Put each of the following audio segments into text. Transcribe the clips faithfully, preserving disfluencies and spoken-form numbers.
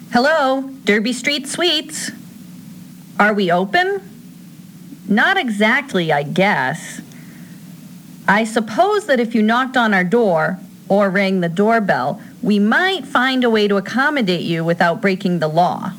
Hello, Derby Street Sweets. Are we open? Not exactly, I guess. I suppose that if you knocked on our door or rang the doorbell, we might find a way to accommodate you without breaking the law.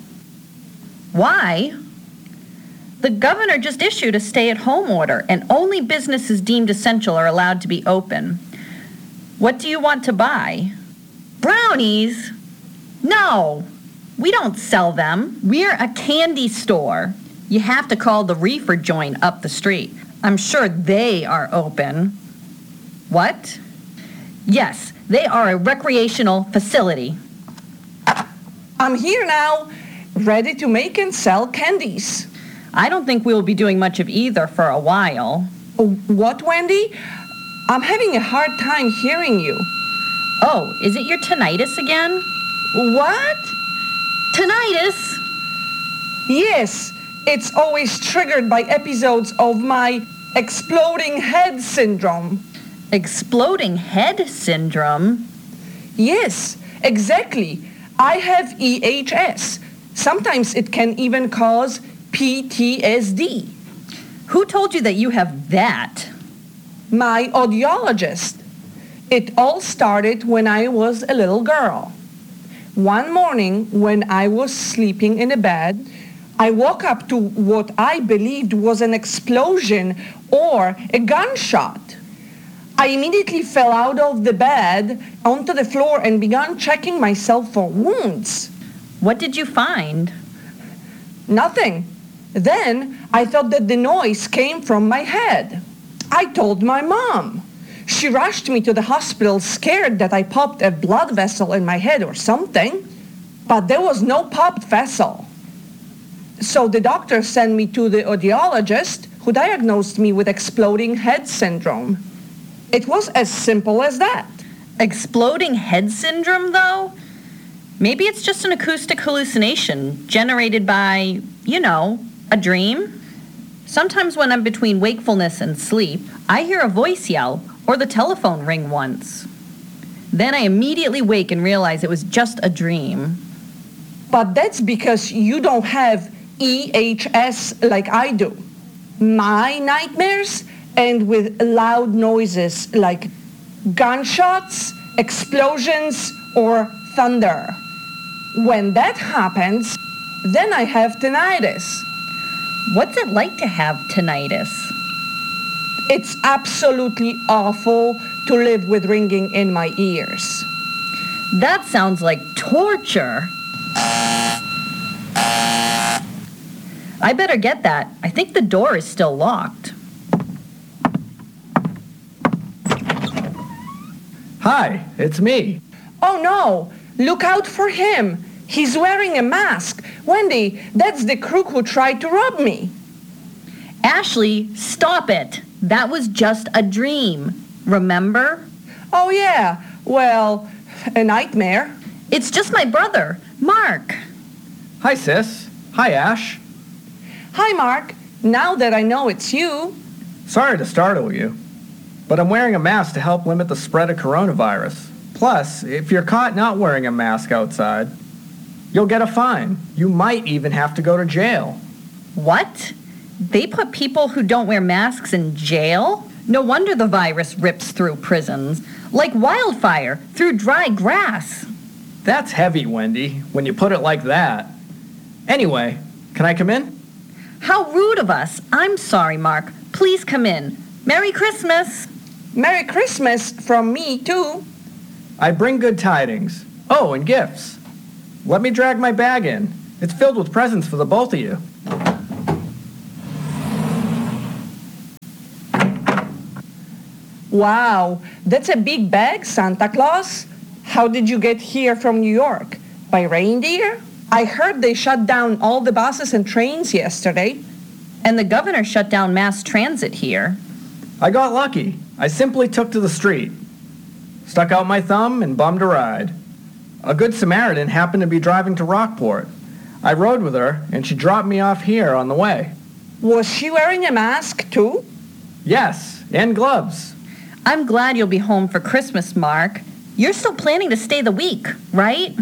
Why? The governor just issued a stay-at-home order, and only businesses deemed essential are allowed to be open. What do you want to buy? Brownies? No, we don't sell them. We're a candy store. You have to call the reefer joint up the street. I'm sure they are open. What? Yes, they are a recreational facility. I'm here now, ready to make and sell candies. I don't think we'll be doing much of either for a while. What, Wendy? I'm having a hard time hearing you. Oh, is it your tinnitus again? What? Tinnitus? Yes, it's always triggered by episodes of my exploding head syndrome. Exploding head syndrome? Yes, exactly. I have E H S. Sometimes it can even cause P T S D. Who told you that you have that? My audiologist. It all started when I was a little girl. One morning when I was sleeping in a bed, I woke up to what I believed was an explosion or a gunshot. I immediately fell out of the bed onto the floor and began checking myself for wounds. What did you find? Nothing. Then I thought that the noise came from my head. I told my mom. She rushed me to the hospital, scared that I popped a blood vessel in my head or something. But there was no popped vessel. So the doctor sent me to the audiologist, who diagnosed me with exploding head syndrome. It was as simple as that. Exploding head syndrome, though? Maybe it's just an acoustic hallucination generated by, you know, a dream. Sometimes when I'm between wakefulness and sleep, I hear a voice yell or the telephone ring once. Then I immediately wake and realize it was just a dream. But that's because you don't have E H S like I do. My nightmares end with loud noises like gunshots, explosions, or thunder. When that happens, then I have tinnitus. What's it like to have tinnitus? It's absolutely awful to live with ringing in my ears. That sounds like torture. I better get that. I think the door is still locked. Hi, it's me. Oh no, look out for him. He's wearing a mask. Wendy, that's the crook who tried to rob me. Ashley, stop it. That was just a dream. Remember? Oh yeah, well, a nightmare. It's just my brother, Mark. Hi, sis. Hi, Ash. Hi, Mark. Now that I know it's you. Sorry to startle you, but I'm wearing a mask to help limit the spread of coronavirus. Plus, if you're caught not wearing a mask outside, you'll get a fine. You might even have to go to jail. What? They put people who don't wear masks in jail? No wonder the virus rips through prisons. Like wildfire through dry grass. That's heavy, Wendy, when you put it like that. Anyway, can I come in? How rude of us. I'm sorry, Mark. Please come in. Merry Christmas. Merry Christmas from me, too. I bring good tidings. Oh, and gifts. Let me drag my bag in. It's filled with presents for the both of you. Wow, that's a big bag, Santa Claus. How did you get here from New York? By reindeer? I heard they shut down all the buses and trains yesterday. And the governor shut down mass transit here. I got lucky. I simply took to the street, stuck out my thumb, and bummed a ride. A good Samaritan happened to be driving to Rockport. I rode with her, and she dropped me off here on the way. Was she wearing a mask, too? Yes, and gloves. I'm glad you'll be home for Christmas, Mark. You're still planning to stay the week, right?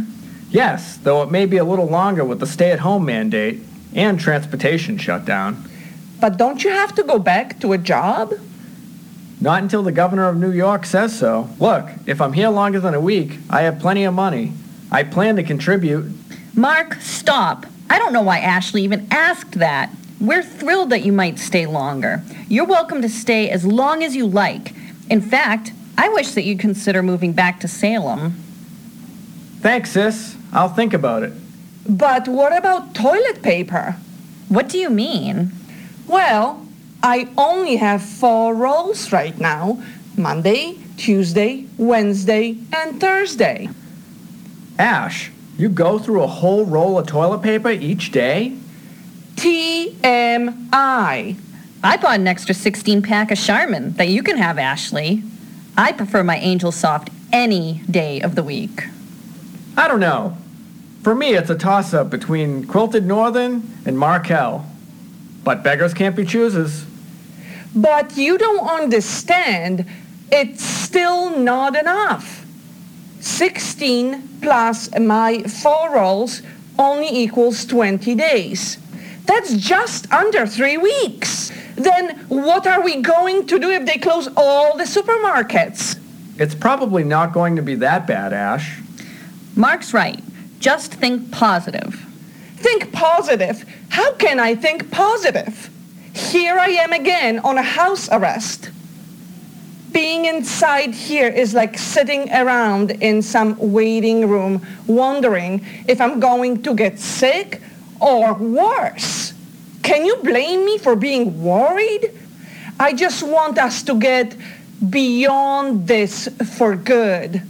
Yes, though it may be a little longer with the stay-at-home mandate and transportation shutdown. But don't you have to go back to a job? Not until the governor of New York says so. Look, if I'm here longer than a week, I have plenty of money. I plan to contribute. Mark, stop. I don't know why Ashley even asked that. We're thrilled that you might stay longer. You're welcome to stay as long as you like. In fact, I wish that you'd consider moving back to Salem. Thanks, sis. I'll think about it. But what about toilet paper? What do you mean? Well, I only have four rolls right now. Monday, Tuesday, Wednesday, and Thursday. Ash, you go through a whole roll of toilet paper each day? T M I. I bought an extra sixteen pack of Charmin that you can have, Ashley. I prefer my Angel Soft any day of the week. I don't know. For me, it's a toss-up between Quilted Northern and Markel. But beggars can't be choosers. But you don't understand. It's still not enough. sixteen plus my four rolls only equals twenty days. That's just under three weeks. Then what are we going to do if they close all the supermarkets? It's probably not going to be that bad, Ash. Mark's right. Just think positive. Think positive? How can I think positive? Here I am again on a house arrest. Being inside here is like sitting around in some waiting room wondering if I'm going to get sick or worse. Can you blame me for being worried? I just want us to get beyond this for good.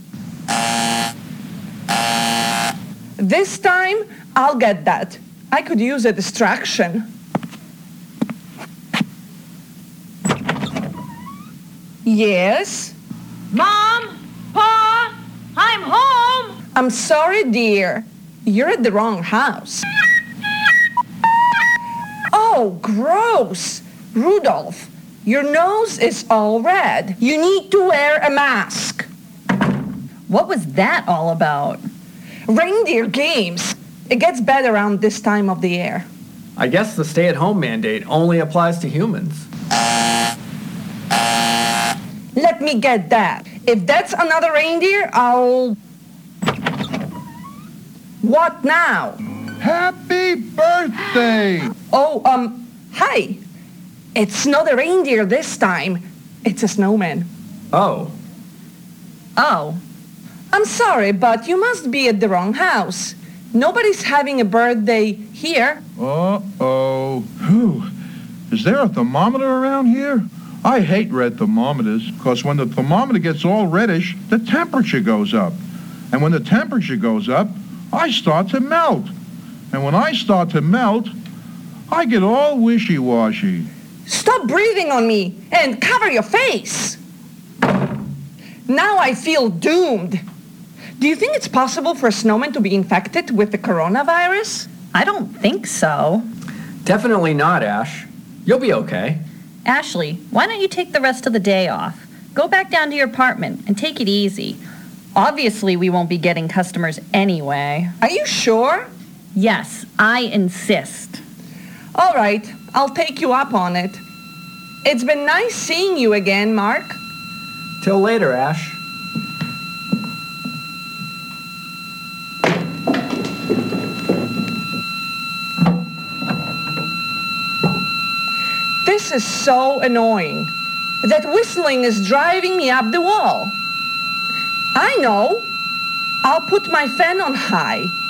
This time, I'll get that. I could use a distraction. Yes? Mom! Pa! I'm home! I'm sorry, dear. You're at the wrong house. Oh, gross! Rudolph, your nose is all red. You need to wear a mask. What was that all about? Reindeer games. It gets bad around this time of the year. I guess the stay-at-home mandate only applies to humans. Let me get that. If that's another reindeer, I'll... What now? Happy birthday! Oh, um, hi. It's not a reindeer this time. It's a snowman. Oh, Oh, I'm sorry, but you must be at the wrong house. Nobody's having a birthday here. Uh-oh. Whew. Is there a thermometer around here? I hate red thermometers, because when the thermometer gets all reddish, the temperature goes up. And when the temperature goes up, I start to melt. And when I start to melt, I get all wishy-washy. Stop breathing on me and cover your face. Now I feel doomed. Do you think it's possible for a snowman to be infected with the coronavirus? I don't think so. definitely not, Ash. You'll be okay. Ashley, why don't you take the rest of the day off? Go back down to your apartment and take it easy. Obviously, we won't be getting customers anyway. Are you sure? Yes, I insist. All right, I'll take you up on it. It's been nice seeing you again, Mark. Till later, Ash. This is so annoying. That whistling is driving me up the wall. I know. I'll put my fan on high.